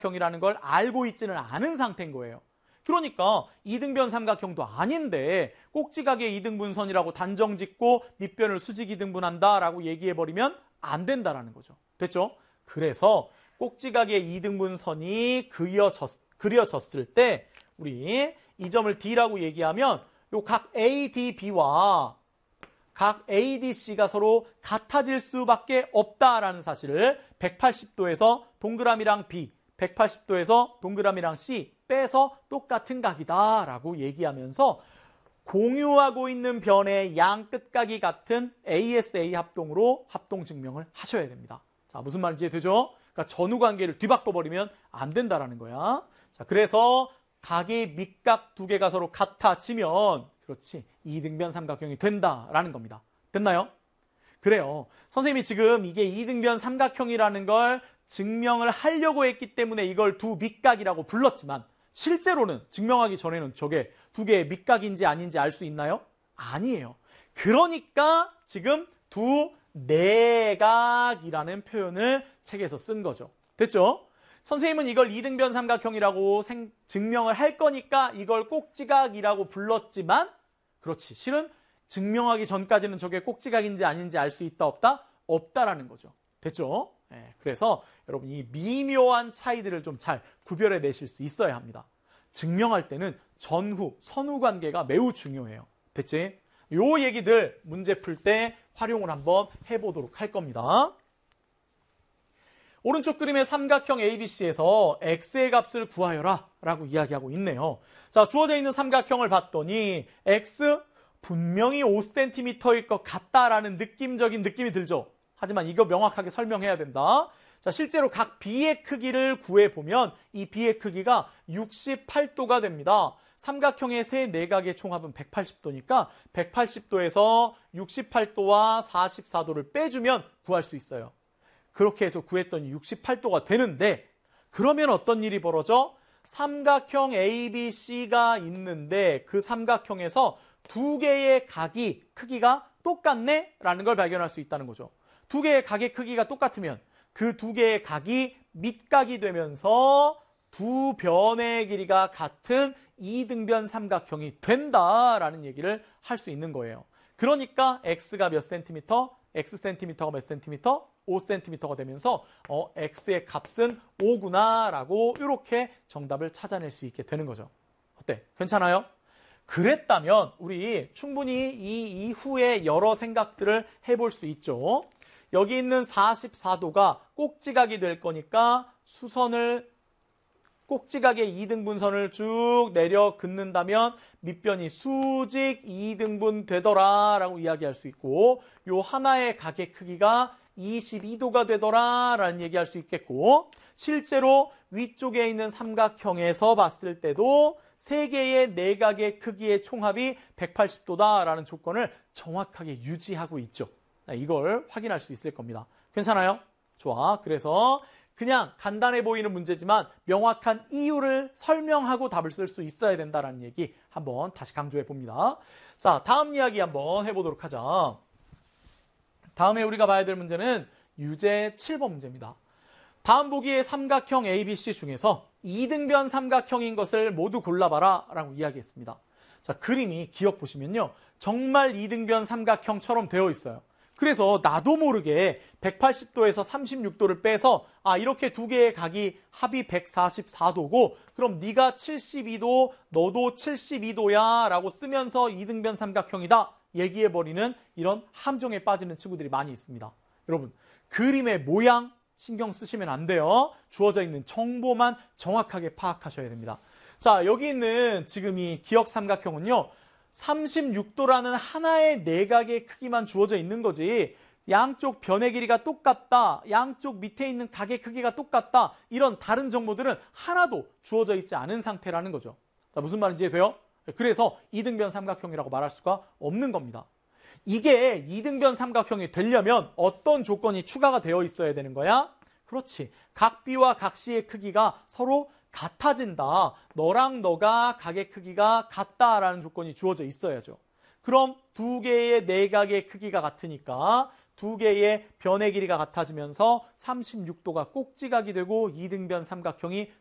삼각형이라는 걸 알고 있지는 않은 상태인 거예요. 그러니까 이등변 삼각형도 아닌데 꼭지각의 이등분선이라고 단정 짓고 밑변을 수직 이등분한다라고 얘기해버리면 안 된다라는 거죠. 됐죠? 그래서 꼭지각의 이등분선이 그려졌을 때 우리 이 점을 D라고 얘기하면 요 각 ADB와 각 ADC가 서로 같아질 수밖에 없다라는 사실을 180도에서 동그라미랑 B, 180도에서 동그라미랑 C 빼서 똑같은 각이다라고 얘기하면서 공유하고 있는 변의 양 끝각이 같은 ASA 합동으로 합동 증명을 하셔야 됩니다. 자, 무슨 말인지 이해되죠? 그러니까 전후 관계를 뒤바꿔버리면 안 된다라는 거야. 자, 그래서 각이 밑각 두 개가 서로 같아지면 그렇지 이등변 삼각형이 된다라는 겁니다. 됐나요? 그래요. 선생님이 지금 이게 이등변 삼각형이라는 걸 증명을 하려고 했기 때문에 이걸 두 밑각이라고 불렀지만 실제로는 증명하기 전에는 저게 두 개의 밑각인지 아닌지 알 수 있나요? 아니에요. 그러니까 지금 두 내각이라는 표현을 책에서 쓴 거죠. 됐죠? 선생님은 이걸 이등변 삼각형이라고 증명을 할 거니까 이걸 꼭지각이라고 불렀지만 그렇지. 실은 증명하기 전까지는 저게 꼭지각인지 아닌지 알 수 있다 없다? 없다라는 거죠. 됐죠? 네, 그래서 여러분 이 미묘한 차이들을 좀 잘 구별해 내실 수 있어야 합니다. 증명할 때는 전후, 선후 관계가 매우 중요해요. 됐지? 요 얘기들 문제 풀 때 활용을 한번 해보도록 할 겁니다. 오른쪽 그림의 삼각형 ABC에서 x의 값을 구하여라 라고 이야기하고 있네요. 자, 주어져 있는 삼각형을 봤더니 x 분명히 5cm일 것 같다라는 느낌적인 느낌이 들죠. 하지만 이거 명확하게 설명해야 된다. 자, 실제로 각 B의 크기를 구해보면 이 B의 크기가 68도가 됩니다. 삼각형의 세 내각의 총합은 180도니까 180도에서 68도와 44도를 빼주면 구할 수 있어요. 그렇게 해서 구했더니 68도가 되는데 그러면 어떤 일이 벌어져? 삼각형 ABC가 있는데 그 삼각형에서 두 개의 각이 크기가 똑같네? 라는 걸 발견할 수 있다는 거죠. 두 개의 각의 크기가 똑같으면 그 두 개의 각이 밑각이 되면서 두 변의 길이가 같은 이등변 삼각형이 된다라는 얘기를 할 수 있는 거예요. 그러니까 x가 몇 센티미터, x 센티미터가 몇 센티미터, 5cm가 되면서 x의 값은 5구나 라고 이렇게 정답을 찾아낼 수 있게 되는 거죠. 어때? 괜찮아요? 그랬다면 우리 충분히 이 이후에 여러 생각들을 해볼 수 있죠. 여기 있는 44도가 꼭지각이 될 거니까 수선을 꼭지각의 2등분선을 쭉 내려 긋는다면 밑변이 수직 2등분 되더라 라고 이야기할 수 있고 요 하나의 각의 크기가 22도가 되더라 라는 얘기할 수 있겠고 실제로 위쪽에 있는 삼각형에서 봤을 때도 세 개의 내각의 크기의 총합이 180도다 라는 조건을 정확하게 유지하고 있죠. 이걸 확인할 수 있을 겁니다. 괜찮아요? 좋아. 그래서 그냥 간단해 보이는 문제지만 명확한 이유를 설명하고 답을 쓸 수 있어야 된다는 얘기 한번 다시 강조해 봅니다. 자, 다음 이야기 한번 해보도록 하자. 다음에 우리가 봐야 될 문제는 유제 7번 문제입니다. 다음 보기의 삼각형 ABC 중에서 이등변 삼각형인 것을 모두 골라봐라 라고 이야기했습니다. 자, 그림이 기억 보시면요. 정말 이등변 삼각형처럼 되어 있어요. 그래서 나도 모르게 180도에서 36도를 빼서 이렇게 두 개의 각이 합이 144도고 그럼 네가 72도, 너도 72도야 라고 쓰면서 이등변 삼각형이다 얘기해버리는 이런 함정에 빠지는 친구들이 많이 있습니다. 여러분, 그림의 모양 신경 쓰시면 안 돼요. 주어져 있는 정보만 정확하게 파악하셔야 됩니다. 자, 여기 있는 지금 이 기역 삼각형은요. 36도라는 하나의 내각의 크기만 주어져 있는 거지 양쪽 변의 길이가 똑같다, 양쪽 밑에 있는 각의 크기가 똑같다 이런 다른 정보들은 하나도 주어져 있지 않은 상태라는 거죠. 자, 무슨 말인지 이해돼요? 그래서 이등변 삼각형이라고 말할 수가 없는 겁니다. 이게 이등변 삼각형이 되려면 어떤 조건이 추가가 되어 있어야 되는 거야? 그렇지. 각 B와 각 C의 크기가 서로 같아진다. 너랑 너가 각의 크기가 같다라는 조건이 주어져 있어야죠. 그럼 두 개의 내각의 크기가 같으니까 두 개의 변의 길이가 같아지면서 36도가 꼭지각이 되고 이등변 삼각형이